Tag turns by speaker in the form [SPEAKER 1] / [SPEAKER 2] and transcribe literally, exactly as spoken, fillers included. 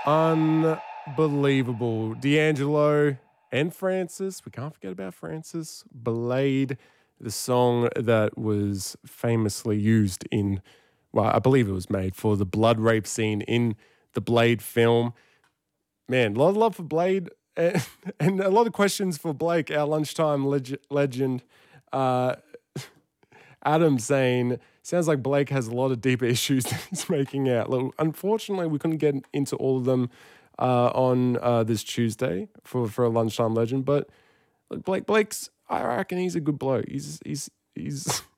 [SPEAKER 1] Unbelievable. D'Angelo and Francis. We can't forget about Francis. Blade, the song that was famously used in, well, I believe it was made for the blood rape scene in the Blade film. Man, a lot of love for Blade and, and a lot of questions for Blake, our lunchtime leg- legend. Uh, Adam saying, sounds like Blake has a lot of deeper issues that he's making out. Look, unfortunately, we couldn't get into all of them uh, on uh, this Tuesday for, for a lunchtime legend. But look, Blake, Blake's, I reckon he's a good bloke. He's he's he's